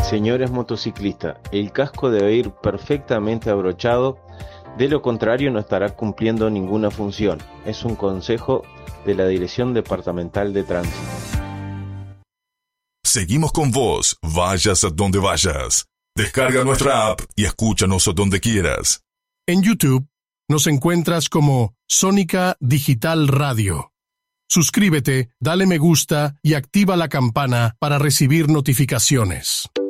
Señores motociclistas, el casco debe ir perfectamente abrochado, de lo contrario no estará cumpliendo ninguna función. Es un consejo de la Dirección Departamental de Tránsito. Seguimos con vos, vayas a donde vayas. Descarga nuestra app y escúchanos donde quieras. En YouTube nos encuentras como Sónica Digital Radio. Suscríbete, dale me gusta y activa la campana para recibir notificaciones.